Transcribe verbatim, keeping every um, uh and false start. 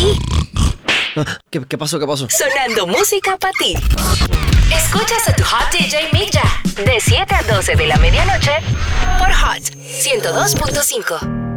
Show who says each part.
Speaker 1: aquí.
Speaker 2: ¿Qué, qué pasó? ¿Qué pasó?
Speaker 1: Sonando música para ti. Escuchas a tu Hot D J Mick Ya, de siete a doce de la medianoche, por Hot ciento dos punto cinco.